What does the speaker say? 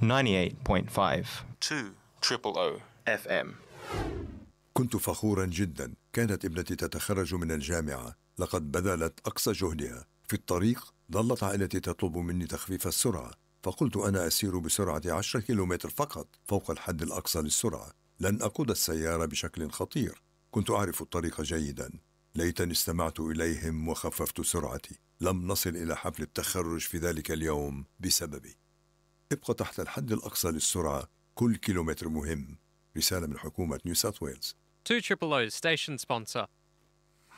98.5 2 FM. كنت فخورا جدا. كانت ابنتي تتخرج من الجامعة. لقد بذلت أقصى جهدها. في الطريق ظلت عائلتي تطلب مني تخفيف السرعة، فقلت أنا أسير بسرعة 10 كيلومتر فقط فوق الحد الأقصى للسرعة. لن أقود السيارة بشكل خطير. كنت أعرف الطريق جيدا. ليتني استمعت إليهم وخففت سرعتي. لم نصل إلى حفل التخرج في ذلك اليوم بسببي. ابقى تحت الحد الأقصى للسرعة. كل كيلومتر مهم. رسالة من حكومة نيو ساوث ويلز. 2 Triple O's station sponsor.